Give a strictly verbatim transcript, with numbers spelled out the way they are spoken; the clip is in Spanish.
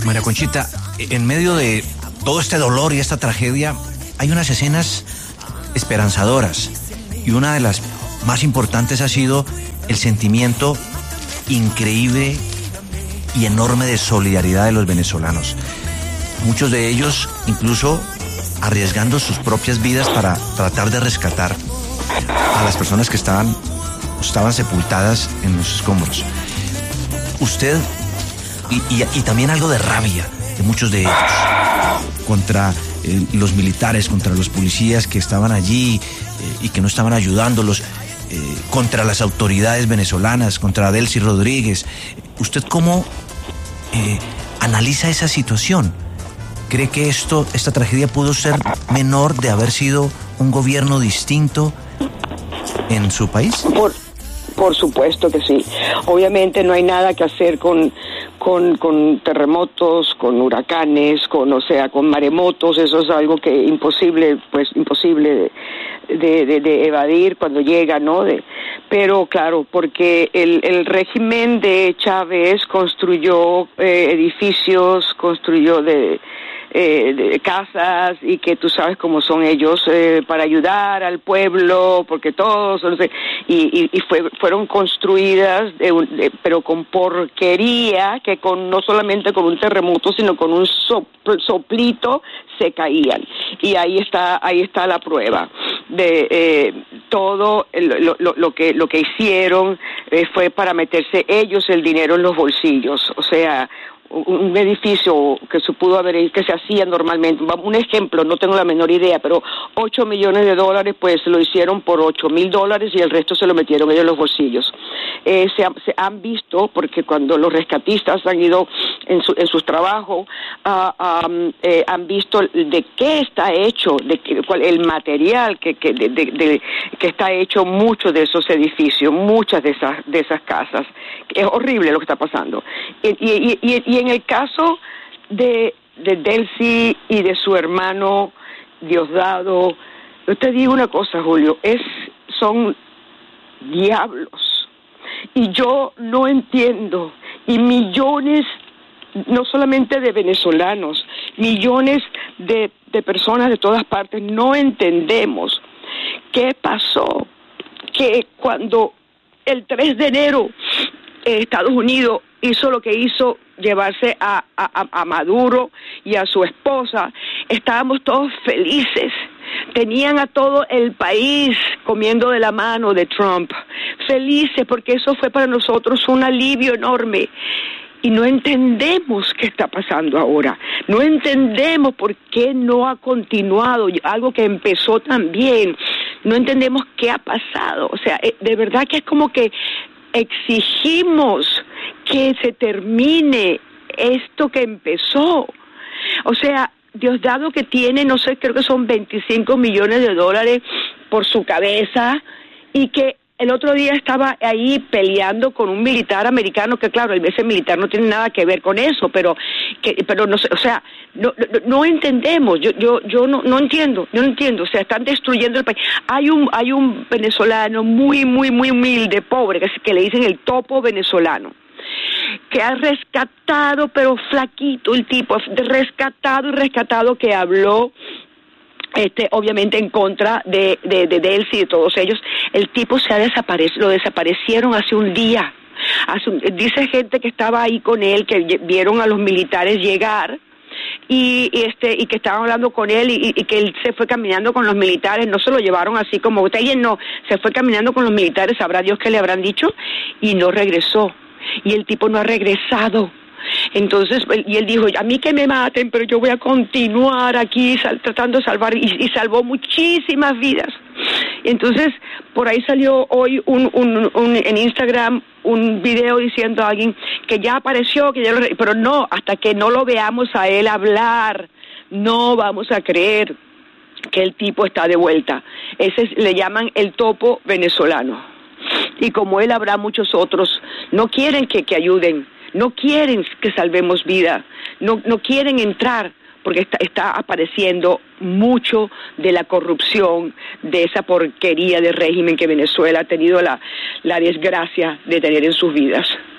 María Conchita, en medio de todo este dolor y esta tragedia, hay unas escenas esperanzadoras. Y una de las más importantes ha sido el sentimiento increíble y enorme de solidaridad de los venezolanos. Muchos de ellos incluso arriesgando sus propias vidas para tratar de rescatar a las personas que estaban, estaban sepultadas en los escombros. Usted, y, y, y también algo de rabia de muchos de ellos, contra eh, los militares, contra los policías que estaban allí eh, y que no estaban ayudándolos, eh, contra las autoridades venezolanas, contra Delcy Rodríguez. ¿Usted cómo eh, analiza esa situación? ¿Cree que esto, esta tragedia pudo ser menor de haber sido un gobierno distinto en su país? Por, por supuesto que sí. Obviamente no hay nada que hacer con, con, con terremotos, con huracanes, con, o sea, con maremotos. Eso es algo que imposible, pues imposible de, de, de, de evadir cuando llega, ¿no? De, pero claro, porque el, el régimen de Chávez construyó eh, edificios, construyó de Eh, de casas, y que tú sabes cómo son ellos, eh, para ayudar al pueblo, porque todos, no sé, y, y, y fue, fueron construidas, de un, de, pero con porquería, que con no solamente con un terremoto, sino con un sopl, soplito se caían. Y ahí está, ahí está la prueba de eh, todo lo, lo, lo que lo que hicieron eh, fue para meterse ellos el dinero en los bolsillos. O sea, un edificio que se pudo haber, que se hacía normalmente, un ejemplo, no tengo la menor idea, pero ocho millones de dólares, pues lo hicieron por ocho mil dólares y el resto se lo metieron ellos en los bolsillos. Eh, se, se han visto, porque cuando los rescatistas han ido en, su, en sus trabajos, uh, um, eh, han visto de qué está hecho, de qué, cuál, el material que, que, de, de, de, que está hecho muchos de esos edificios, muchas de esas, de esas casas. Es horrible lo que está pasando. Y, y, y, y en el caso de, de Delcy y de su hermano Diosdado, yo te digo una cosa, Julio, es, son diablos. Y yo no entiendo, y millones, no solamente de venezolanos, millones de, de personas de todas partes, no entendemos qué pasó, que cuando el tres de enero eh, Estados Unidos hizo lo que hizo, llevarse a, a, a Maduro y a su esposa, estábamos todos felices. Tenían a todo el país comiendo de la mano de Trump, felices, porque eso fue para nosotros un alivio enorme. Y no entendemos qué está pasando ahora, no entendemos por qué no ha continuado algo que empezó tan bien, no entendemos qué ha pasado. O sea, de verdad que es como que exigimos que se termine esto que empezó. O sea, Diosdado, que tiene, no sé, creo que son veinticinco millones de dólares por su cabeza, y que el otro día estaba ahí peleando con un militar americano, que claro, ese militar no tiene nada que ver con eso, pero que, pero no sé, o sea, no, no, no entendemos, yo, yo, yo no, no entiendo, yo no entiendo, o sea, están destruyendo el país. Hay un, hay un venezolano muy, muy, muy humilde, pobre, que, que le dicen el topo venezolano, que ha rescatado, pero flaquito el tipo, rescatado y rescatado, que habló Este, obviamente en contra de, de, de Delcy y de todos ellos. El tipo se ha desaparecido, lo desaparecieron hace un día. Hace un, dice gente que estaba ahí con él, que vieron a los militares llegar y, y este y que estaban hablando con él, y, y que él se fue caminando con los militares, no se lo llevaron así como usted, no, se fue caminando con los militares, sabrá Dios qué le habrán dicho, y no regresó. Y el tipo no ha regresado. Entonces, y él dijo, a mí que me maten, pero yo voy a continuar aquí sal, tratando de salvar, y, y salvó muchísimas vidas. Entonces, por ahí salió hoy un, un, un en Instagram un video diciendo a alguien que ya apareció, que ya lo, pero no, hasta que no lo veamos a él hablar, no vamos a creer que el tipo está de vuelta. Ese es, le llaman el topo venezolano. Y como él habrá muchos otros, no quieren que, que ayuden, no quieren que salvemos vida, no, no quieren entrar, porque está, está apareciendo mucho de la corrupción, de esa porquería de régimen que Venezuela ha tenido la, la desgracia de tener en sus vidas.